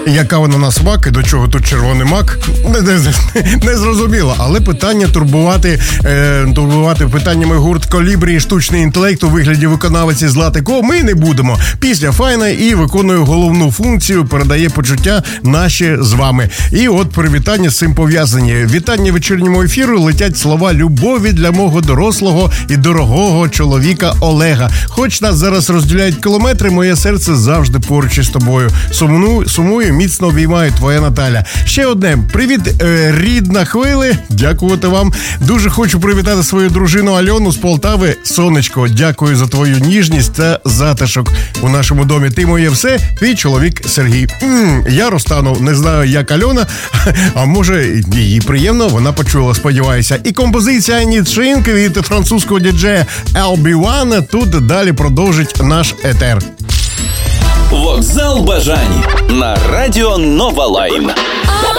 Яка вона на смак і до чого тут червоний мак? Не зрозуміло. Але питання турбувати питаннями гурт «Колібрі» і штучний інтелект у вигляді виконавиці Злати Ко ми не будемо. Пісня файна і виконує головну функцію, передає почуття наші з вами. І от привітання з цим пов'язані. Вітання вечірньому ефіру летять слова любові для мого дорослого і дорогого чоловіка Олега. Хоч нас зараз розділяють кілометри, моє серце завжди поруч із тобою. Сумую, міцно обіймаю, твоя Наталя. Ще одне. Привіт, рідна хвили. Дякувати вам. Дуже хочу привітати свою дружину Альону з Полтави. Сонечко, дякую за твою ніжність та затишок у нашому домі. Ти моє все, твій чоловік Сергій. Я розтану, не знаю, як Альона, а може їй приємно, вона почула, сподіваюся. І композиція «Нітшинк» від французького діджея LB1 тут далі продовжить наш етер. Вокзал бажань на радіо Нова Лайн.